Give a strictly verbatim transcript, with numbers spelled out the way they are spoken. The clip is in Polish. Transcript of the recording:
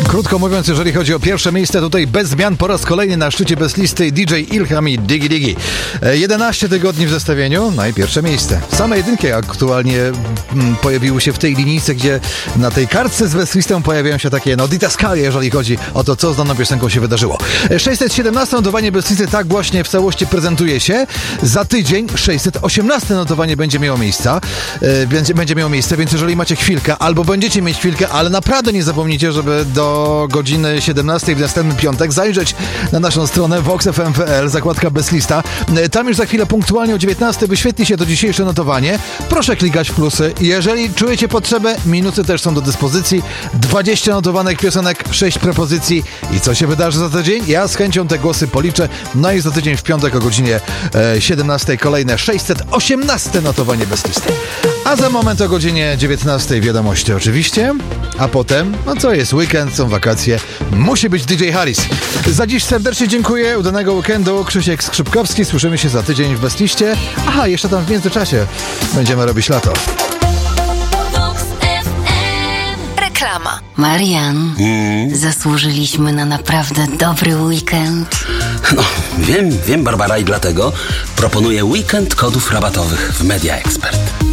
Krótko mówiąc, jeżeli chodzi o pierwsze miejsce, tutaj bez zmian po raz kolejny na szczycie bez listy D J Ilham i Digi Digi. jedenaście tygodni w zestawieniu, no i pierwsze miejsce. Same jedynki aktualnie mm, pojawiły się w tej linijce, gdzie na tej kartce z bez listą pojawiają się takie no didaskalie, jeżeli chodzi o to, co z daną piosenką się wydarzyło. sześćset siedemnaście notowanie bez listy tak właśnie w całości prezentuje się. Za tydzień sześćset osiemnaście notowanie będzie miało miejsca, yy, będzie, będzie miało miejsce, więc jeżeli macie chwilkę, albo będziecie mieć chwilkę, ale naprawdę nie zapomnijcie, żeby do godziny siedemnastej w następny piątek zajrzeć na naszą stronę vox f m kropka p l, zakładka bez lista. Tam już za chwilę punktualnie o dziewiętnastej wyświetli się to dzisiejsze notowanie. Proszę klikać w plusy. Jeżeli czujecie potrzebę, minuty też są do dyspozycji. dwadzieścia notowanych piosenek, sześć propozycji. I co się wydarzy za tydzień? Ja z chęcią te głosy policzę. No i za tydzień w piątek o godzinie e, siedemnastej kolejne sześćset osiemnaście notowanie bez listy. A za moment o godzinie dziewiętnastej wiadomości oczywiście. A potem, no co jest weekend, są wakacje, musi być D J Harris. Za dziś serdecznie dziękuję, udanego weekendu. Krzysiek Skrzypkowski, słyszymy się za tydzień w Bezliście. Aha, jeszcze tam w międzyczasie będziemy robić lato. Reklama. Marian, Mm. zasłużyliśmy na naprawdę dobry weekend. No, wiem, wiem, Barbara, i dlatego proponuję weekend kodów rabatowych w Media Expert.